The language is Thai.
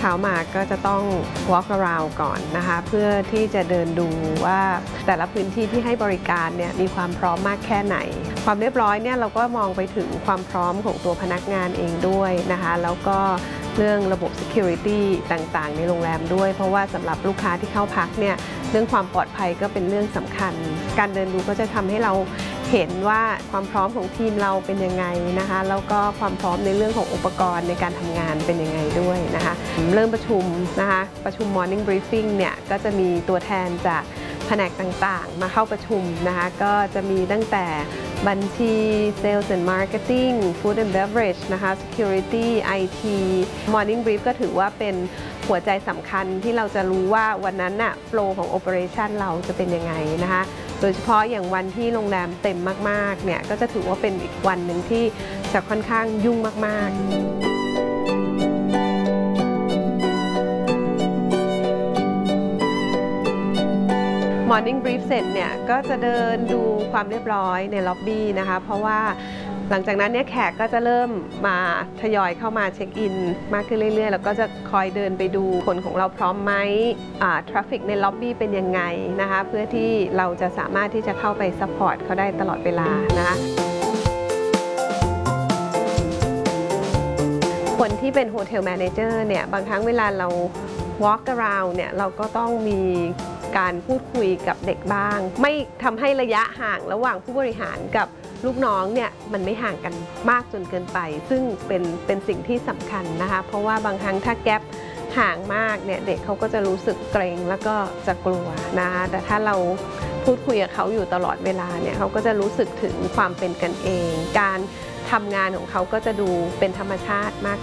ช้ามาก็จะต้อง walk around ก่อนนะคะเพื่อที่จะเดินดูว่าแต่ละพื้นที่ที่ให้บริการเนี่ยมีความพร้อมมากแค่ไหนความเรียบร้อยเนี่ยเราก็มองไปถึงความพร้อมของตัวพนักงานเองด้วยนะคะแล้วก็เรื่องระบบ security ต่างๆในโรงแรมด้วยเพราะว่าสำหรับลูกค้าที่เข้าพักเนี่ยเรื่องความปลอดภัยก็เป็นเรื่องสำคัญการเดินดูก็จะทำให้เราเห็นว่าความพร้อมของทีมเราเป็นยังไงนะคะแล้วก็ความพร้อมในเรื่องของอุปกรณ์ในการทำงานเป็นยังไงด้วยนะคะเริ่มประชุมนะคะประชุม morning briefing เนี่ยก็จะมีตัวแทนจากแผนกต่างๆมาเข้าประชุมนะคะก็จะมีตั้งแต่บัญชี Sales and Marketing Food and Beverage นะคะ Security IT Morning Brief ก็ถือว่าเป็นหัวใจสำคัญที่เราจะรู้ว่าวันนั้นน่ะ flow ของ operation เราจะเป็นยังไงนะคะโดยเฉพาะอย่างวันที่โรงแรมเต็มมากๆเนี่ยก็จะถือว่าเป็นอีกวันหนึ่งที่จะค่อนข้างยุ่งมากๆMorning Brief เสร็จเนี่ยก็จะเดินดูความเรียบร้อยในล็อบบี้นะคะเพราะว่าหลังจากนั้นเนี่ยแขกก็จะเริ่มมาทยอยเข้ามาเช็คอินมากขึ้นเรื่อยๆแล้วก็จะคอยเดินไปดูคนของเราพร้อมไหมทราฟฟิกในล็อบบี้เป็นยังไงนะคะเพื่อที่เราจะสามารถที่จะเข้าไปซัพพอร์ตเขาได้ตลอดเวลานะคะคนที่เป็นโฮเทลแมเนเจอร์เนี่ยบางครั้งเวลาเรา walk around เนี่ยเราก็ต้องมีการพูดคุยกับเด็กบ้างไม่ทำให้ระยะห่างระหว่างผู้บริหารกับลูกน้องเนี่ยมันไม่ห่างกันมากจนเกินไปซึ่งเป็นสิ่งที่สำคัญนะคะเพราะว่าบางครั้งถ้าแกปห่างมากเนี่ยเด็กเขาก็จะรู้สึกเกรงแล้วก็จะกลัวนะคะแต่ถ้าเราพูดคุยกับเขาอยู่ตลอดเวลาเนี่ยเขาก็จะรู้สึกถึงความเป็นกันเองการทำงานของเขาก็จะดูเป็นธรรมชาติมาก